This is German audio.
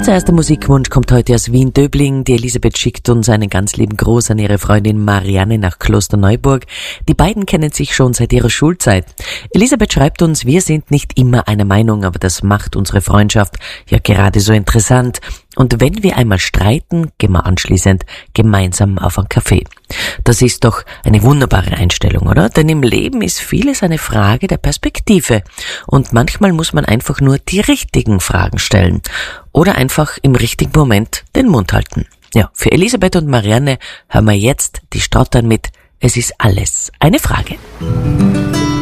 Unser erster Musikwunsch kommt heute aus Wien-Döbling. Die Elisabeth schickt uns einen ganz lieben Gruß an ihre Freundin Marianne nach Klosterneuburg. Die beiden kennen sich schon seit ihrer Schulzeit. Elisabeth schreibt uns, wir sind nicht immer einer Meinung, aber das macht unsere Freundschaft ja gerade so interessant. Und wenn wir einmal streiten, gehen wir anschließend gemeinsam auf einen Kaffee. Das ist doch eine wunderbare Einstellung, oder? Denn im Leben ist vieles eine Frage der Perspektive. Und manchmal muss man einfach nur die richtigen Fragen stellen. Oder einfach im richtigen Moment den Mund halten. Ja, für Elisabeth und Marianne hören wir jetzt die Stottern mit Es ist alles eine Frage.